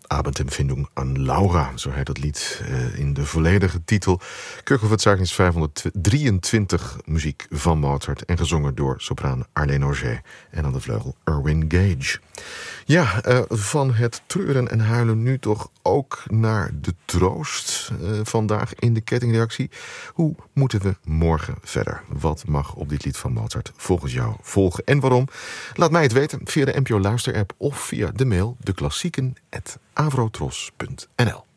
Abendempfindung an Laura, zo heet dat lied in de volledige titel. Köchelverzeichnis 523, muziek van Mozart en gezongen door sopraan Arlene Auger en aan de vleugel Irwin Gage. Ja, van het treuren en huilen nu toch ook naar de troost vandaag in de kettingreactie. Hoe moeten we morgen verder? Wat mag op dit lied van Mozart volgens jou volgen en waarom? Laat mij het weten via de NPO Luister-app of via de mail deklassieken@avrotros.nl.